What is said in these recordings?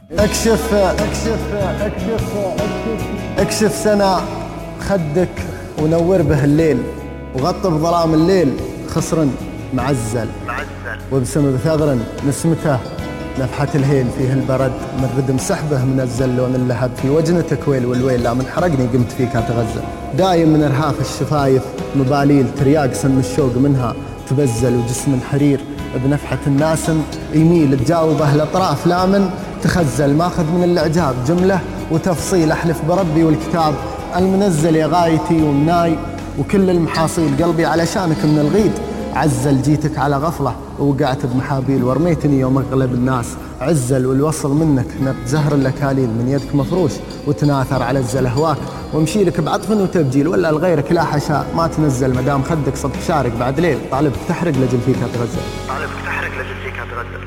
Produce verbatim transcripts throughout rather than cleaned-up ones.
اكشف اكشف اكشف اكشف سنة خدك ونور به الليل، وغطى بظلام الليل خصر معزل وابسم بثغر نسمته نفحة الهيل، فيه البرد من ردم سحبه من الزلون اللهب، في وجنتك ويل والويل لا من حرقني قمت فيك اتغزل، دايم من ارهاف الشفايف مباليل ترياق سم الشوق منها تبزل، وجسم حرير بنفحة الناسم يميل تجاوبه الاطراف لا من تخزل، ماخذ من الاعجاب جمله وتفصيل احلف بربي والكتاب المنزل يا غايتي ومناي، وكل المحاصيل قلبي علشانك من الغيد عزل، جيتك على غفلة ووقعت بمحابيل، ورميتني يوم أغلب الناس عزل، والوصل منك نبت زهر الأكاليل من يدك مفروش وتناثر على الزل أهواك، وامشي لك بعطف وتبجيل ولا لغيرك لا حشاء ما تنزل، مدام خدك صدق شارك بعد ليل طالبك تحرق لجل فيك أتغزل، طالبك تحرق لجل فيك أتغزل.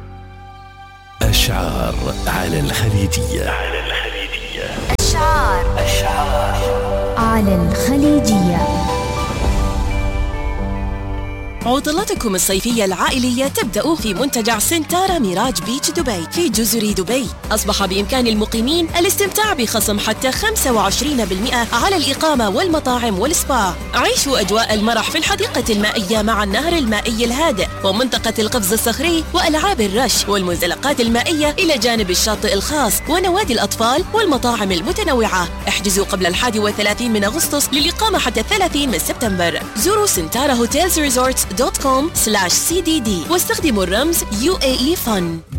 أشعار على الخليجية. على الخليجية أشعار أشعار على الخليجية. عطلتكم الصيفية العائلية تبدأ في منتجع سنتارا ميراج بيتش دبي في جزر دبي. أصبح بإمكان المقيمين الاستمتاع بخصم حتى خمسة وعشرين بالمئة على الإقامة والمطاعم والسبا. عيشوا أجواء المرح في الحديقة المائية مع النهر المائي الهادئ ومنطقة القفز الصخري وألعاب الرش والمنزلقات المائية إلى جانب الشاطئ الخاص ونوادي الأطفال والمطاعم المتنوعة. احجزوا قبل الحادي والثلاثين من أغسطس للإقامة حتى الثلاثين من سبتمبر. زوروا سنتارا هوتيلز ريزورتس دوت كوم سلاش سي دي دي واستخدموا الرمز يو اي اي فن.